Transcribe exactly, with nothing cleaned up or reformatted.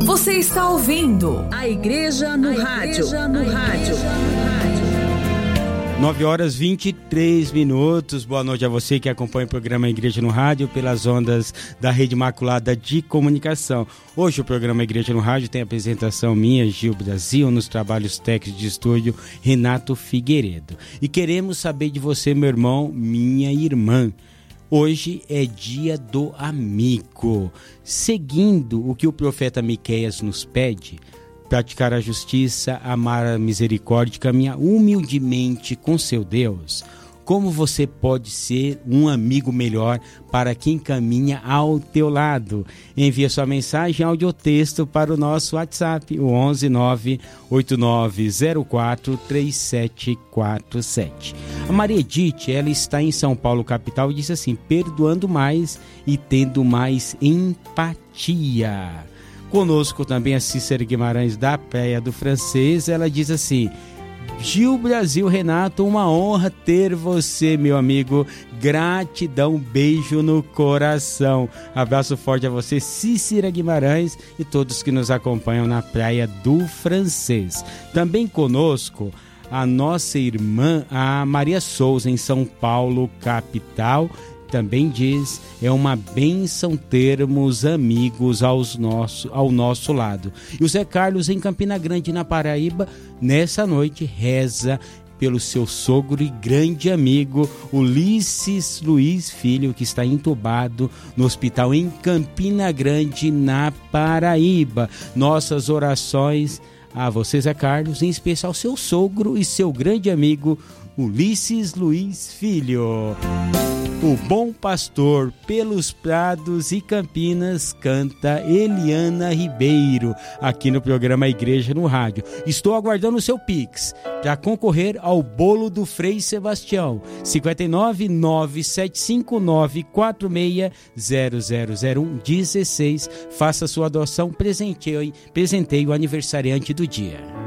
Você está ouvindo a Igreja no a Rádio. Igreja no a Rádio. nove horas e vinte e três minutos. Boa noite a você que acompanha o programa Igreja no Rádio pelas ondas da Rede Imaculada de Comunicação. Hoje o programa Igreja no Rádio tem a apresentação minha, Gil Brasil, nos trabalhos técnicos de estúdio, Renato Figueiredo. E queremos saber de você, meu irmão, minha irmã. Hoje é dia do amigo. Seguindo o que o profeta Miqueias nos pede, praticar a justiça, amar a misericórdia, caminhar humildemente com seu Deus. Como você pode ser um amigo melhor para quem caminha ao teu lado? Envie sua mensagem áudio ou texto para o nosso WhatsApp, o onze nove oito nove zero quatro três sete quatro sete. A Maria Edith, ela está em São Paulo, capital, e diz assim: perdoando mais e tendo mais empatia. Conosco também a Cícera Guimarães, da Praia do Francês. Ela diz assim: Gil Brasil, Renato, uma honra ter você, meu amigo. Gratidão, beijo no coração. Abraço forte a você, Cícera Guimarães, e todos que nos acompanham na Praia do Francês. Também conosco a nossa irmã, a Maria Souza, em São Paulo, capital. Também diz: é uma bênção termos amigos aos nosso, ao nosso lado. E o Zé Carlos, em Campina Grande, na Paraíba, nessa noite reza pelo seu sogro e grande amigo Ulisses Luiz Filho, que está entubado no hospital em Campina Grande, na Paraíba. Nossas orações a você, Zé Carlos, em especial seu sogro e seu grande amigo Ulisses Luiz Filho. O bom pastor pelos prados e Campinas, canta Eliana Ribeiro, aqui no programa Igreja no Rádio. Estou aguardando o seu Pix para concorrer ao bolo do Frei Sebastião. cinco nove nove sete cinco nove quatro seis zero zero zero um um seis. Faça sua adoção, presenteie, presenteie o aniversariante do dia.